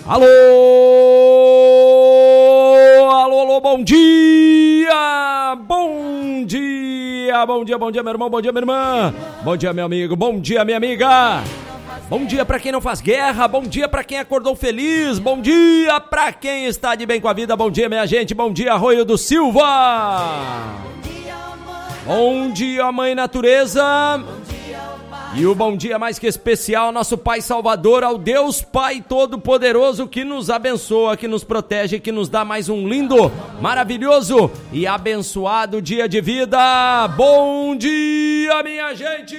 Alô, alô, alô, bom dia! Bom dia, bom dia, bom dia, meu irmão, bom dia, minha irmã. Bom dia, meu amigo, bom dia, minha amiga. Bom dia pra quem não faz guerra, bom dia pra quem acordou feliz, bom dia pra quem está de bem com a vida, bom dia, minha gente, bom dia, Arroio do Silva. Bom dia, Mãe Natureza. E o bom dia mais que especial, nosso Pai Salvador, ao Deus Pai Todo-Poderoso que nos abençoa, que nos protege, que nos dá mais um lindo, maravilhoso e abençoado dia de vida. Bom dia, minha gente!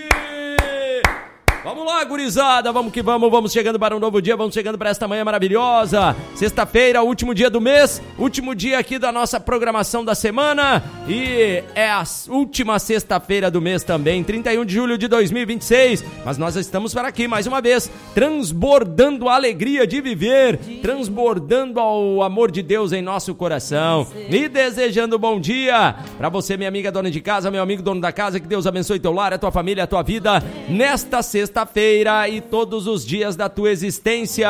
Vamos lá, gurizada, vamos que vamos chegando para um novo dia, vamos chegando para esta manhã maravilhosa. Sexta-feira, último dia do mês, último dia aqui da nossa programação da semana e é a última sexta-feira do mês também, 31 de julho de 2026. Mas nós estamos para aqui mais uma vez, transbordando a alegria de viver, transbordando o amor de Deus em nosso coração e desejando bom dia para você, minha amiga dona de casa, meu amigo dono da casa, que Deus abençoe teu lar, a tua família, a tua vida nesta sexta-feira e todos os dias da tua existência.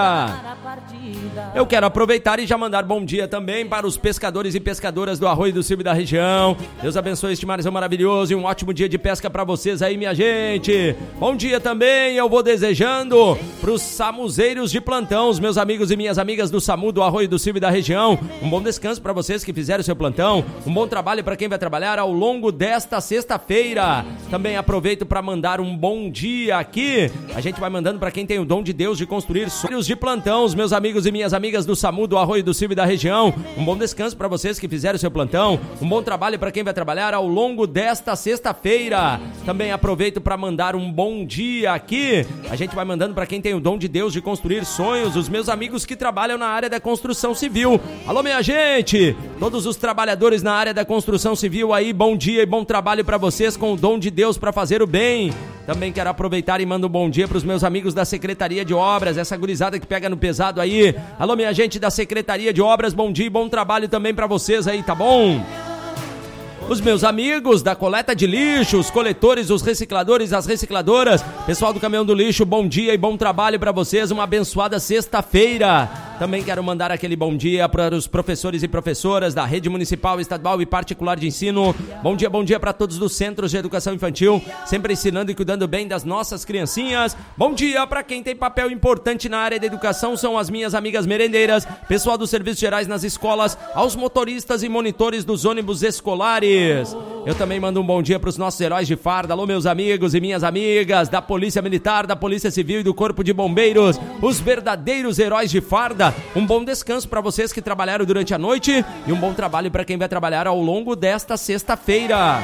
Eu quero aproveitar e já mandar bom dia também para os pescadores e pescadoras do Arroio do Silva e da região. Deus abençoe este marzão maravilhoso e um ótimo dia de pesca para vocês aí, minha gente. Bom dia também eu vou desejando para os samuzeiros de plantão, os meus amigos e minhas amigas do SAMU do Arroio do Silva e da região. Um bom descanso para vocês que fizeram o seu plantão, um bom trabalho para quem vai trabalhar ao longo desta sexta-feira. Também aproveito para mandar um bom dia aqui. A gente vai mandando para quem tem o dom de Deus de construir sonhos de plantão, os meus amigos e minhas amigas do SAMU do Arroio do Silva e da região. Um bom descanso para vocês que fizeram o seu plantão, um bom trabalho para quem vai trabalhar ao longo desta sexta-feira. Também aproveito para mandar um bom dia aqui. A gente vai mandando para quem tem o dom de Deus de construir sonhos, os meus amigos que trabalham na área da construção civil. Alô, minha gente, todos os trabalhadores na área da construção civil aí, bom dia e bom trabalho para vocês com o dom de Deus para fazer o bem. Também quero aproveitar e mando um bom dia para os meus amigos da Secretaria de Obras, essa gurizada que pega no pesado aí. Alô, minha gente da Secretaria de Obras, bom dia e bom trabalho também para vocês aí, tá bom? Os meus amigos da coleta de lixo, os coletores, os recicladores, as recicladoras, pessoal do caminhão do lixo, bom dia e bom trabalho para vocês, uma abençoada sexta-feira. Também quero mandar aquele bom dia para os professores e professoras da rede municipal, estadual e particular de ensino. Bom dia para todos dos centros de educação infantil, sempre ensinando e cuidando bem das nossas criancinhas. Bom dia para quem tem papel importante na área da educação, são as minhas amigas merendeiras, pessoal dos serviços gerais nas escolas, aos motoristas e monitores dos ônibus escolares. Eu também mando um bom dia para os nossos heróis de farda. Alô, meus amigos e minhas amigas da Polícia Militar, da Polícia Civil e do Corpo de Bombeiros, os verdadeiros heróis de farda. Um bom descanso para vocês que trabalharam durante a noite e um bom trabalho para quem vai trabalhar ao longo desta sexta-feira.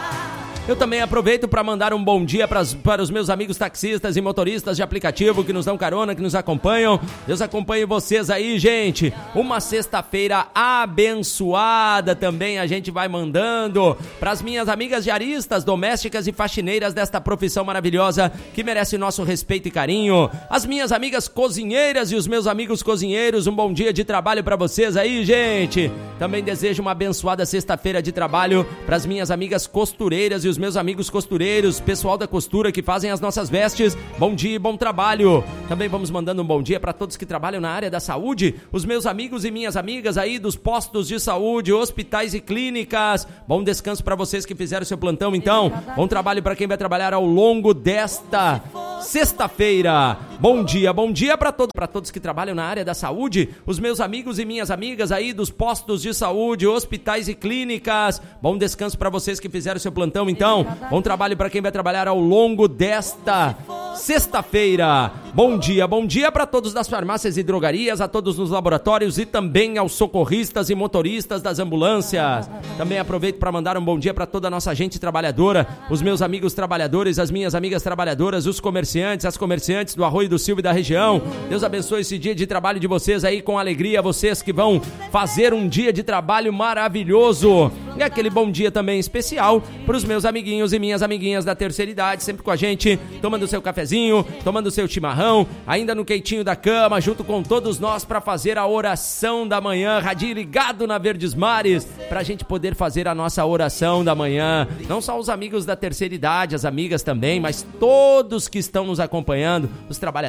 Eu também aproveito para mandar um bom dia para os meus amigos taxistas e motoristas de aplicativo que nos dão carona, que nos acompanham. Deus acompanhe vocês aí, gente. Uma sexta-feira abençoada também a gente vai mandando para as minhas amigas diaristas, domésticas e faxineiras desta profissão maravilhosa que merece o nosso respeito e carinho. As minhas amigas cozinheiras e os meus amigos cozinheiros, um bom dia de trabalho para vocês aí, gente. Também desejo uma abençoada sexta-feira de trabalho para as minhas amigas costureiras e os meus amigos costureiros, pessoal da costura que fazem as nossas vestes, bom dia e bom trabalho. Também vamos mandando um bom dia para todos que trabalham na área da saúde, os meus amigos e minhas amigas aí dos postos de saúde, hospitais e clínicas. Bom descanso para vocês que fizeram seu plantão, então. Bom trabalho para quem vai trabalhar ao longo desta sexta-feira. Bom dia para todos que trabalham na área da saúde, os meus amigos e minhas amigas aí dos postos de saúde, hospitais e clínicas. Bom descanso para vocês que fizeram seu plantão, então. Bom trabalho para quem vai trabalhar ao longo desta sexta-feira. Bom dia para todos das farmácias e drogarias, a todos nos laboratórios e também aos socorristas e motoristas das ambulâncias. Também aproveito para mandar um bom dia para toda a nossa gente trabalhadora, os meus amigos trabalhadores, as minhas amigas trabalhadoras, os comerciantes, as comerciantes do Arroio do Silva e da região. Deus abençoe esse dia de trabalho de vocês aí com alegria, vocês que vão fazer um dia de trabalho maravilhoso. E aquele bom dia também especial para os meus amiguinhos e minhas amiguinhas da terceira idade, sempre com a gente, tomando seu cafezinho, tomando seu chimarrão, ainda no quentinho da cama, junto com todos nós para fazer a oração da manhã, radinho ligado na Verdes Mares, pra gente poder fazer a nossa oração da manhã. Não só os amigos da terceira idade, as amigas também, mas todos que estão nos acompanhando, os trabalhadores,